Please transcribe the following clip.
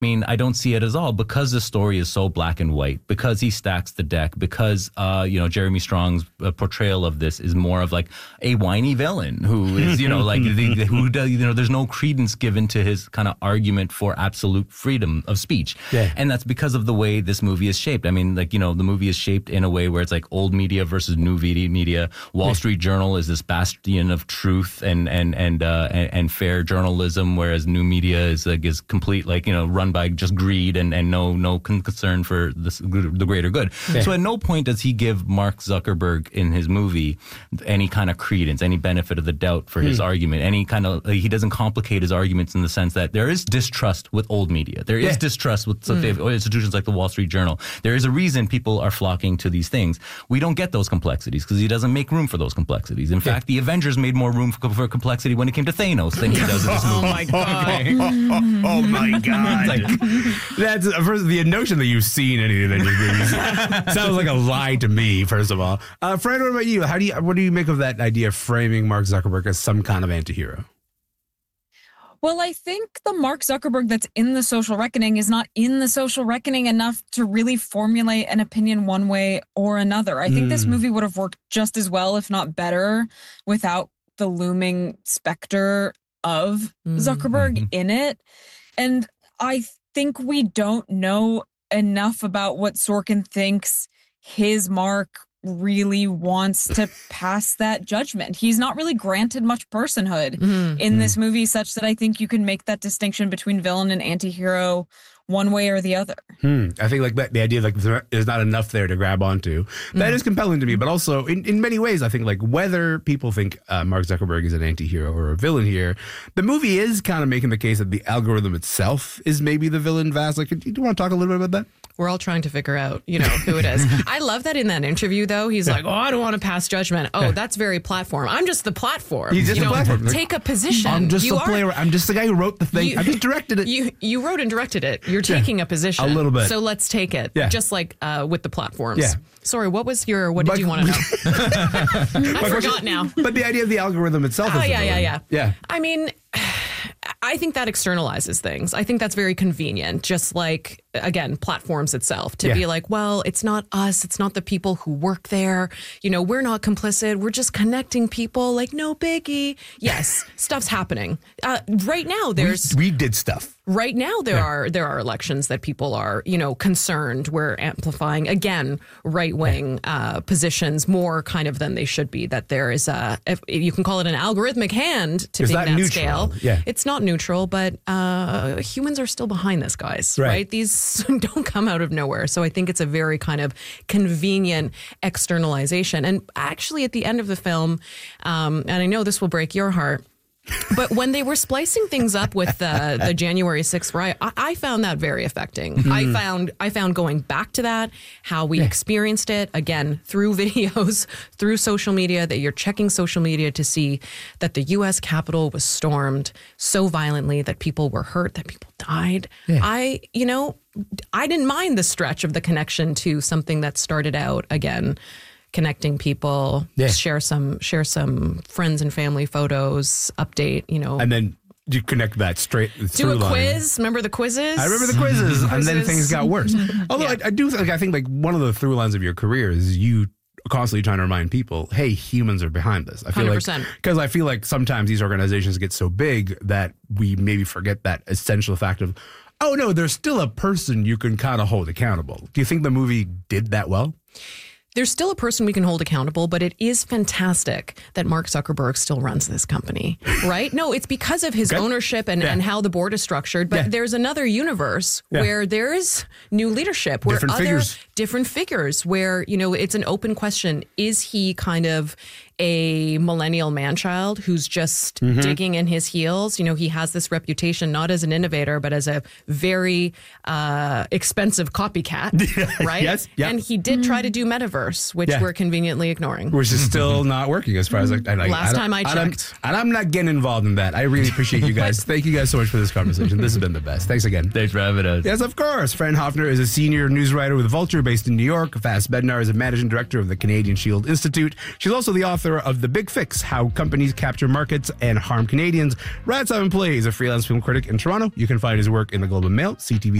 I mean, I don't see it at all because the story is so black and white, because he stacks the deck, because, Jeremy Strong's portrayal of this is more of like a whiny villain who is, who does, there's no credence given to his kind of argument for absolute freedom of speech. Yeah. And that's because of the way this movie is shaped. I mean, the movie is shaped in a way where it's like old media versus new media. Wall Street Journal is this bastion of truth and fair journalism, whereas new media is complete, run by just greed and no concern for the greater good. Yeah. So at no point does he give Mark Zuckerberg in his movie any kind of credence, any benefit of the doubt for his argument. He doesn't complicate his arguments in the sense that there is distrust with old media. There is distrust with institutions like the Wall Street Journal. There is a reason people are flocking to these things. We don't get those complexities because he doesn't make room for those complexities. In fact, the Avengers made more room for complexity when it came to Thanos than he does in this movie. Oh my God. Oh my God. That's first, the notion that you've seen any of the movies sounds like a lie to me, first of all. Fran, what about you? What do you make of that idea of framing Mark Zuckerberg as some kind of anti-hero? Well, I think the Mark Zuckerberg that's in The Social Reckoning is not in The Social Reckoning enough to really formulate an opinion one way or another. I think this movie would have worked just as well, if not better, without the looming specter of Zuckerberg in it. And I think we don't know enough about what Sorkin thinks his Mark really wants to pass that judgment. He's not really granted much personhood in this movie, such that I think you can make that distinction between villain and anti-hero one way or the other. I think the idea there's not enough there to grab onto. That is compelling to me, but also in many ways, I think whether people think Mark Zuckerberg is an anti-hero or a villain here, the movie is kind of making the case that the algorithm itself is maybe the villain. Vaz, do you want to talk a little bit about that? We're all trying to figure out, who it is. I love that in that interview, though. He's like, I don't want to pass judgment. That's very platform. I'm just the platform. He's just the platform. Take a position. I'm just a player. I'm just the guy who wrote the thing. I just directed it. You wrote and directed it. You're taking a position. A little bit. So let's take it. Yeah. Just like with the platforms. Yeah. Sorry, what did you want to know? I forgot now. But the idea of the algorithm itself is yeah. I mean, I think that externalizes things. I think that's very convenient. Just like, again, platforms itself to be like, well, it's not us. It's not the people who work there. We're not complicit. We're just connecting people. Like, no biggie. Yes, stuff's happening. Right now, we did stuff. Right now, there are elections that people are, concerned. We're amplifying, again, right-wing positions more kind of than they should be. That there is you can call it an algorithmic hand to that scale. Yeah. It's not neutral, but humans are still behind this, guys. Right? These don't come out of nowhere. So I think it's a very kind of convenient externalization. And actually, at the end of the film, and I know this will break your heart, but when they were splicing things up with the January 6th riot, I found that very affecting. I found going back to that, how we experienced it, again, through videos, through social media, that you're checking social media to see that the U.S. Capitol was stormed so violently that people were hurt, that people died. Yeah. I didn't mind the stretch of the connection to something that started out, again, connecting people, share some friends and family photos, update, And then you connect that straight do a quiz. Remember the quizzes? I remember the quizzes. And then things got worse. Although I think one of the through lines of your career is you constantly trying to remind people, hey, humans are behind this. I feel 100%. Because I feel like sometimes these organizations get so big that we maybe forget that essential fact of, oh no, there's still a person you can kind of hold accountable. Do you think the movie did that well? There's still a person we can hold accountable, but it is fantastic that Mark Zuckerberg still runs this company, right? No, it's because of his ownership and how the board is structured. But there's another universe where there's new leadership, where different figures, where, it's an open question. Is he kind of a millennial man-child who's just digging in his heels? He has this reputation not as an innovator, but as a very expensive copycat, right? Yes. Yep. And he did try to do Metaverse, which we're conveniently ignoring. Which is still not working as far as last time I checked. And I'm not getting involved in that. I really appreciate you guys. Thank you guys so much for this conversation. This has been the best. Thanks again. Thanks for having us. Yes, of course. Fran Hoffner is a senior news writer with Vulture based in New York. Vaz Bednar is a managing director of the Canadian Shield Institute. She's also the author author of The Big Fix, How Companies Capture Markets and Harm Canadians. Rad Simon Play is a freelance film critic in Toronto. You can find his work in the Globe and Mail, CTV